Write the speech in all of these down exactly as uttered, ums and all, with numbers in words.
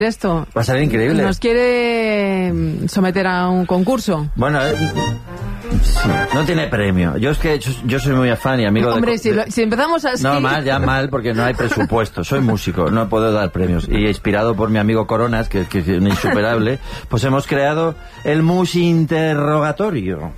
esto. Va a ser increíble. ¿Nos quiere someter a un concurso? Bueno, eh, sí, no tiene premio. Yo es que yo, yo soy muy afán y amigo Hombre, de... si, lo, si empezamos así... No, mal, ya mal, porque no hay presupuesto. Soy músico, no puedo dar premios. Y inspirado por mi amigo Coronas, que, que es un insuperable, pues hemos creado el Musinterrogatorio.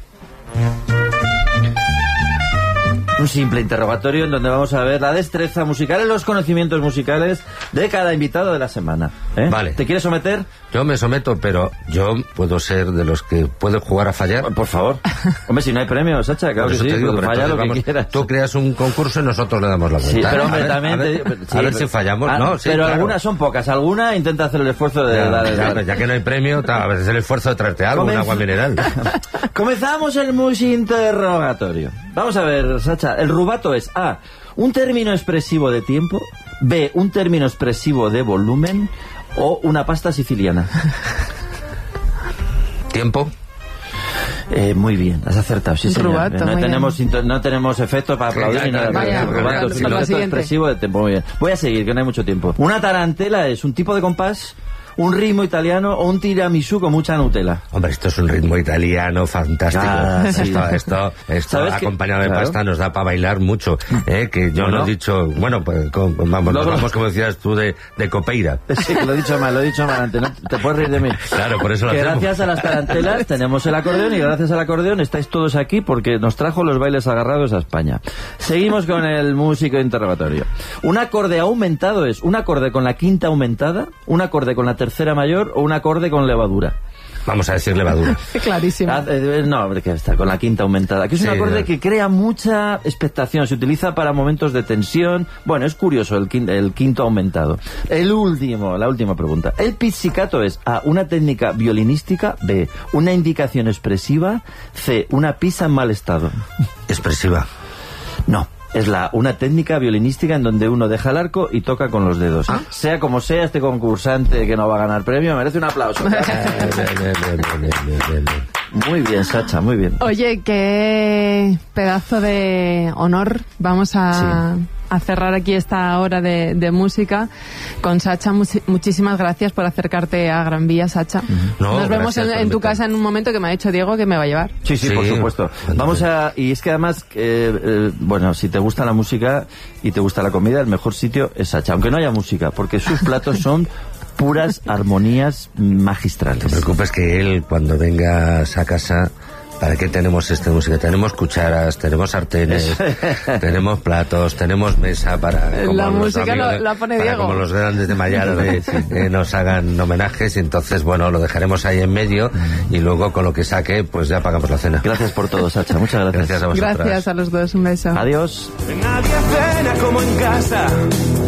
Un simple interrogatorio en donde vamos a ver la destreza musical y los conocimientos musicales de cada invitado de la semana. ¿eh? Vale. ¿Te quieres someter? Yo me someto, pero yo puedo ser de los que pueden jugar a fallar. Por favor. Hombre, si no hay premio, Sacha, claro Por que eso sí, te digo, pues pero falla lo entonces que vamos, quieras. tú creas un concurso y nosotros le damos la vuelta. Sí, pero hombre, a ver, también... A ver, te- sí, a ver si fallamos, ah, ¿no? Sí, pero claro. algunas son pocas. Alguna intenta hacer el esfuerzo de Ya, dar... ya, ya que no hay premio, a veces el esfuerzo de traerte algo, Comen- un agua mineral. Comenzamos el Musinterrogatorio. Vamos a ver, Sacha. El rubato es A, un término expresivo de tiempo, B, un término expresivo de volumen o una pasta siciliana. ¿Tiempo? Eh, muy bien, has acertado, sí, Un señor. rubato, no, muy tenemos, inter- no tenemos efectos para aplaudir Ya, ni nada. vaya, El rubato vaya, es un para la objeto siguiente. expresivo de tiempo. Muy bien. Voy a seguir, que no hay mucho tiempo. Una tarantela es un tipo de compás, un ritmo italiano o un tiramisú con mucha Nutella. Hombre, esto es un ritmo italiano fantástico. Ah, sí. Esto, esto, esto ¿Sabes qué? acompañado de Claro. pasta nos da para bailar mucho. ¿eh? Que yo Bueno. no he dicho... Bueno, pues con- vamos, No, nos no. vamos, como decías tú, de, de copeira. Sí, que lo he dicho mal, lo he dicho mal antes. No te puedes reír de mí. Claro, por eso lo Que hacemos. gracias a las tarantelas tenemos el acordeón y gracias al acordeón estáis todos aquí porque nos trajo los bailes agarrados a España. Seguimos con el músico interrogatorio. Un acorde aumentado es un acorde con la quinta aumentada, un acorde con la tercera mayor o un acorde con levadura. Vamos a decir levadura. Clarísimo. Ah, eh, no, hombre, que está con la quinta aumentada. Que es un Sí, acorde no. que crea mucha expectación. Se utiliza para momentos de tensión. Bueno, es curioso el quinto, el quinto aumentado. El último, la última pregunta. El pizzicato es A, una técnica violinística, B, una indicación expresiva, C, una pisa en mal estado. Expresiva. No. Es la una técnica violinística en donde uno deja el arco y toca con los dedos. ¿Ah? Sea como sea, este concursante que no va a ganar premio merece un aplauso. Bien, bien, bien, bien, bien, bien, bien. Muy bien, Sacha, muy bien. Oye, qué pedazo de honor. Vamos a, a cerrar aquí esta hora de, de música con Sacha. Musi- muchísimas gracias por acercarte a Gran Vía, Sacha. No, Nos vemos gracias en, por en tu invitarme. casa en un momento que me ha dicho Diego que me va a llevar. Sí, sí, Sí, por supuesto. entonces- Vamos a... Y es que además, eh, eh, bueno, si te gusta la música y te gusta la comida, el mejor sitio es Sacha. Aunque no haya música, porque sus platos son puras armonías No te magistrales. preocupes que él, cuando vengas a casa... ¿Para qué tenemos esta música? Tenemos cucharas, tenemos sartenes, tenemos platos, tenemos mesa para... La los música amigos lo- de- la pone para Diego. como los grandes de Mayarde eh, nos hagan homenajes y entonces, bueno, lo dejaremos ahí en medio y luego con lo que saque, pues ya pagamos la cena. Gracias por todo, Sacha. Muchas gracias. Gracias a vosotras. Gracias a los dos. Un beso. Adiós. Nadie cena como en casa.